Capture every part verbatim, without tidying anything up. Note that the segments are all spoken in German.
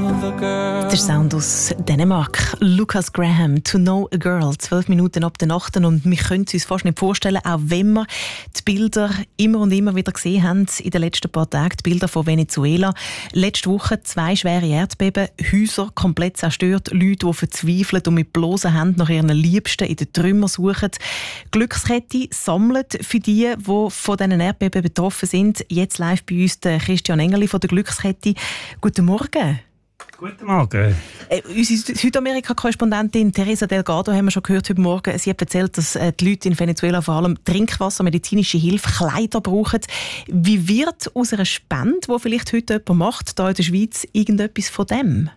Der Sound aus Dänemark. Lucas Graham, «To Know a Girl», zwölf Minuten ab der Nacht. Und wir können es uns fast nicht vorstellen, auch wenn wir die Bilder immer und immer wieder gesehen haben in den letzten paar Tagen, die Bilder von Venezuela. Letzte Woche zwei schwere Erdbeben, Häuser komplett zerstört, Leute, die verzweifeln und mit bloßen Händen nach ihren Liebsten in den Trümmern suchen. Glückskette sammelt für die, die von diesen Erdbeben betroffen sind. Jetzt live bei uns der Christian Engerli von der Glückskette. Guten Morgen. Guten Morgen. Äh, unsere Südamerika-Korrespondentin Teresa Delgado haben wir schon gehört heute Morgen. Sie hat erzählt, dass äh, die Leute in Venezuela vor allem Trinkwasser, medizinische Hilfe, Kleider brauchen. Wie wird aus einer Spende, die vielleicht heute jemand macht, hier in der Schweiz, irgendetwas von dem?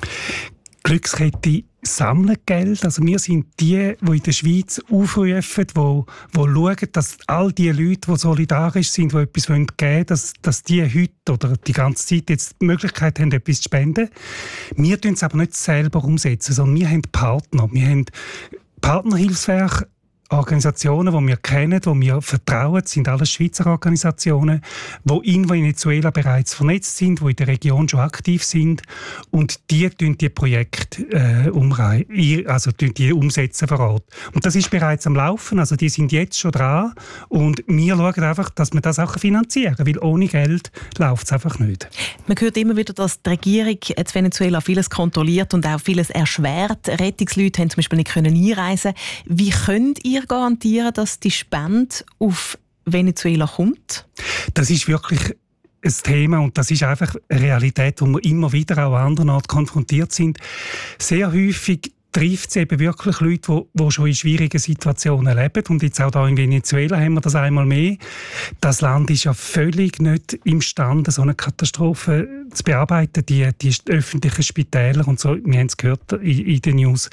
Glückskette sammeln Geld. Also wir sind die, die in der Schweiz aufrufen, die, die schauen, dass all die Leute, die solidarisch sind, die etwas geben wollen, dass, dass die heute oder die ganze Zeit jetzt die Möglichkeit haben, etwas zu spenden. Wir tun es aber nicht selber umsetzen, sondern wir haben Partner. Wir haben Partnerhilfswerke, Organisationen, die wir kennen, die wir vertrauen, sind alles Schweizer Organisationen, die in Venezuela bereits vernetzt sind, die in der Region schon aktiv sind und die tun die Projekte äh, umrei- also die umsetzen vor Ort. Und das ist bereits am Laufen, also die sind jetzt schon dran und wir schauen einfach, dass wir das auch finanzieren können, weil ohne Geld läuft es einfach nicht. Man hört immer wieder, dass die Regierung in Venezuela vieles kontrolliert und auch vieles erschwert. Rettungsleute haben zum Beispiel nicht können einreisen. Wie könnt ihr garantieren, dass die Spende auf Venezuela kommt? Das ist wirklich ein Thema und das ist einfach eine Realität, wo wir immer wieder auch an anderen Orten konfrontiert sind. Sehr häufig trifft es eben wirklich Leute, die, die schon in schwierigen Situationen leben. Und jetzt auch hier in Venezuela haben wir das einmal mehr. Das Land ist ja völlig nicht imstande, so eine Katastrophe zu bearbeiten. Die, die öffentlichen Spitäler und so, wir haben es gehört in, in den News.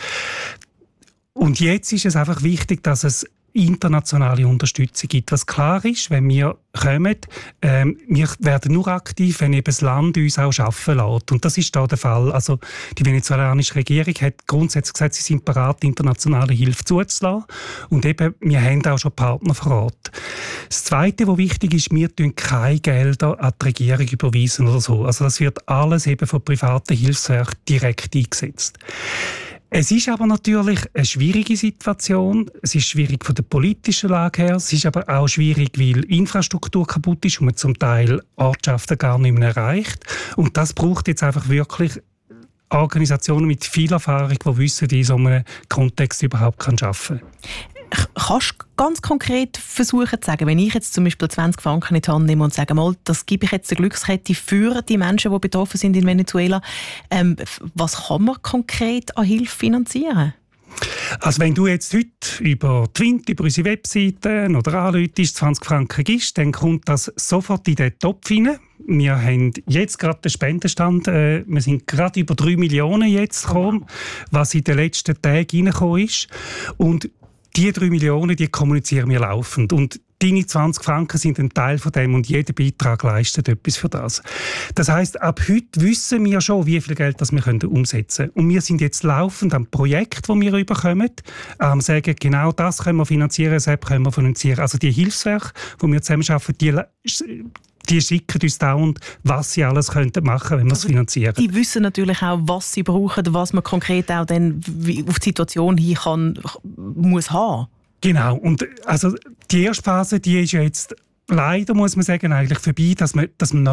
Und jetzt ist es einfach wichtig, dass es internationale Unterstützung gibt. Was klar ist, wenn wir kommen, ähm, wir werden nur aktiv, wenn eben das Land uns auch arbeiten lässt. Und das ist da der Fall. Also die venezolanische Regierung hat grundsätzlich gesagt, sie sind bereit, internationale Hilfe zuzulassen. Und eben, wir haben auch schon Partner vor Ort. Das Zweite, was wichtig ist, wir tun keine Gelder an die Regierung überweisen oder so. Also das wird alles eben von privaten Hilfswerken direkt eingesetzt. Es ist aber natürlich eine schwierige Situation. Es ist schwierig von der politischen Lage her. Es ist aber auch schwierig, weil Infrastruktur kaputt ist und man zum Teil Ortschaften gar nicht mehr erreicht. Und das braucht jetzt einfach wirklich Organisationen mit viel Erfahrung, die wissen, wie in so einem Kontext überhaupt arbeiten kann. Kannst du ganz konkret versuchen zu sagen, wenn ich jetzt zum Beispiel zwanzig Franken in die Hand nehme und sage, mal, das gebe ich jetzt der Glückskette für die Menschen, die betroffen sind in Venezuela, ähm, was kann man konkret an Hilfe finanzieren? Also wenn du jetzt heute über Twint, über unsere Webseite oder anrufst, zwanzig Franken gibst, dann kommt das sofort in den Topf rein. Wir haben jetzt gerade den Spendenstand, äh, wir sind gerade über drei Millionen jetzt gekommen, was in den letzten Tagen reingekommen ist. Und die drei Millionen, die kommunizieren wir laufend. Und deine zwanzig Franken sind ein Teil von dem und jeder Beitrag leistet etwas für das. Das heisst, ab heute wissen wir schon, wie viel Geld das wir können umsetzen können. Und wir sind jetzt laufend am Projekt, das wir überkommen, ähm, sagen, genau das können wir finanzieren, das können wir finanzieren. Also die Hilfswerke, die wir zusammenarbeiten, die Die schicken uns dauernd, was sie alles könnten machen, wenn wir es finanzieren. Die wissen natürlich auch, was sie brauchen, was man konkret auch dann auf die Situation hin kann, muss haben. Genau. Und also die erste Phase, die ist jetzt leider, muss man sagen, eigentlich vorbei, dass man, dass man